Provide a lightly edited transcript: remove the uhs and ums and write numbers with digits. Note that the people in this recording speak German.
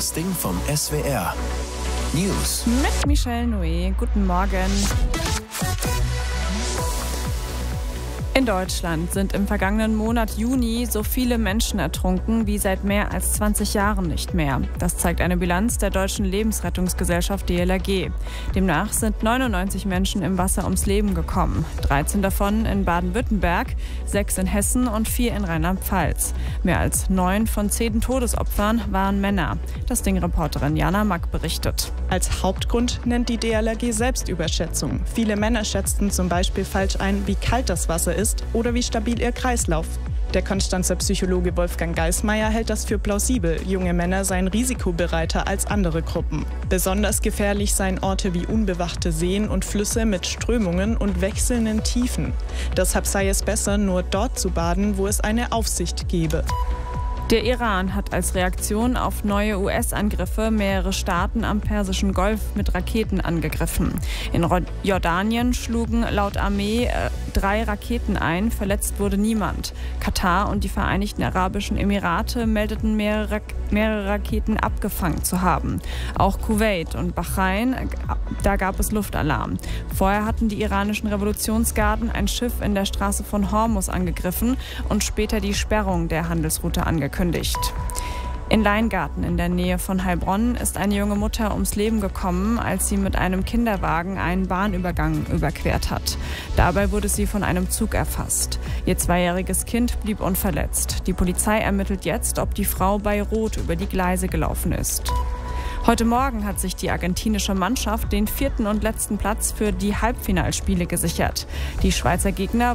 Das Ding vom SWR. News. Mit Michelle Noé. Guten Morgen. In Deutschland sind im vergangenen Monat Juni so viele Menschen ertrunken wie seit mehr als 20 Jahren nicht mehr. Das zeigt eine Bilanz der Deutschen Lebensrettungsgesellschaft DLRG. Demnach sind 99 Menschen im Wasser ums Leben gekommen. 13 davon in Baden-Württemberg, 6 in Hessen und 4 in Rheinland-Pfalz. Mehr als 9 von 10 Todesopfern waren Männer. Das Ding-Reporterin Jana Mack berichtet. Als Hauptgrund nennt die DLRG Selbstüberschätzung. Viele Männer schätzten zum Beispiel falsch ein, wie kalt das Wasser ist oder wie stabil ihr Kreislauf. Der Konstanzer Psychologe Wolfgang Geismeier hält das für plausibel. Junge Männer seien risikobereiter als andere Gruppen. Besonders gefährlich seien Orte wie unbewachte Seen und Flüsse mit Strömungen und wechselnden Tiefen. Deshalb sei es besser, nur dort zu baden, wo es eine Aufsicht gebe. Der Iran hat als Reaktion auf neue US-Angriffe mehrere Staaten am Persischen Golf mit Raketen angegriffen. In Jordanien schlugen laut Armee 3 Raketen ein, verletzt wurde niemand. Katar und die Vereinigten Arabischen Emirate meldeten mehrere Raketen abgefangen zu haben. Auch Kuwait und Bahrain, da gab es Luftalarm. Vorher hatten die iranischen Revolutionsgarden ein Schiff in der Straße von Hormuz angegriffen und später die Sperrung der Handelsroute angekündigt. In Leingarten in der Nähe von Heilbronn ist eine junge Mutter ums Leben gekommen, als sie mit einem Kinderwagen einen Bahnübergang überquert hat. Dabei wurde sie von einem Zug erfasst. Ihr 2-jähriges Kind blieb unverletzt. Die Polizei ermittelt jetzt, ob die Frau bei Rot über die Gleise gelaufen ist. Heute Morgen hat sich die argentinische Mannschaft den 4. und letzten Platz für die Halbfinalspiele gesichert. Die Schweizer Gegner